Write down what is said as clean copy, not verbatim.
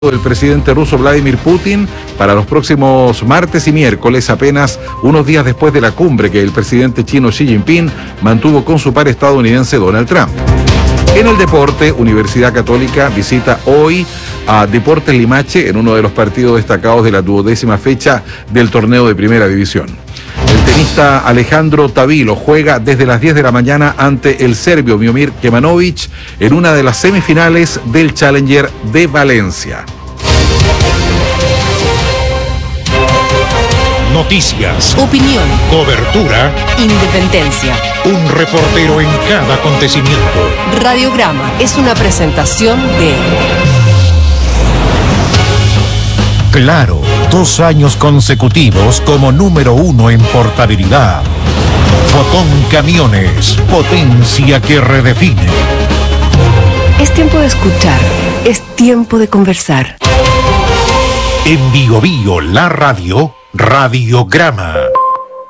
del presidente ruso Vladimir Putin para los próximos martes y miércoles, apenas unos días después de la cumbre que el presidente chino Xi Jinping mantuvo con su par estadounidense Donald Trump. En el deporte, Universidad Católica visita hoy a Deportes Limache en uno de los partidos destacados de la 12ª fecha del torneo de Primera División. El tenista Alejandro Tavilo juega desde las 10 de la mañana ante el serbio Miomir Kemanović en una de las semifinales del Challenger de Valencia. Noticias, opinión, cobertura, independencia. Un reportero en cada acontecimiento. Radiograma es una presentación de Claro, 2 años consecutivos como número 1 en portabilidad. Fotón Camiones, potencia que redefine. Es tiempo de escuchar, es tiempo de conversar. En Bio Bio, la radio, Radiograma.